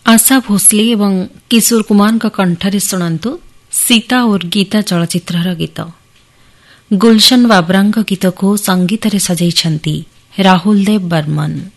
आशा भोसले एवं किशोर कुमार कंठरे शुणु सीता और गीता चलचित्रर गीत। गुलशन बाबरा गीत को संगीत रे सजाई राहुल देव बर्मन।